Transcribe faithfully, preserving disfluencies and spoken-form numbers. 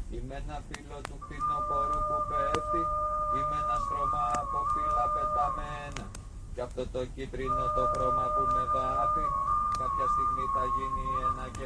Είμαι ένα φύλλο του φθινοπόρου που πέφτει. Είμαι ένα στρώμα από φύλλα πεταμένα. Κι αυτό το κίτρινο το χρώμα που με βάφει κάποια στιγμή θα γίνει ένα και